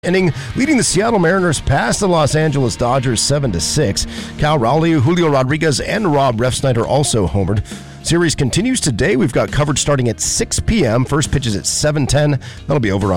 Inning, leading the Seattle Mariners past the Los Angeles Dodgers 7-6. Cal Raleigh, Julio Rodriguez, and Rob Refsnyder also homered. Series continues today. We've got coverage starting at 6 p.m. First pitch is at 7:10. That'll be over on